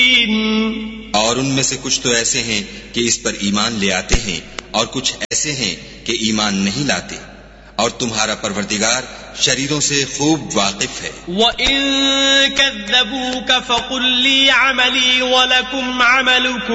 और उनमें से कुछ तो ऐसे हैं कि इस पर ईमान ले आते हैं और कुछ ऐसे हैं कि ईमान नहीं लाते, और तुम्हारा परवरदिगार शरीरों से खूब वाकिफ है। वइन कज़्ज़बूक फ़क़ुल ली अमली व लकुम अमलुकुम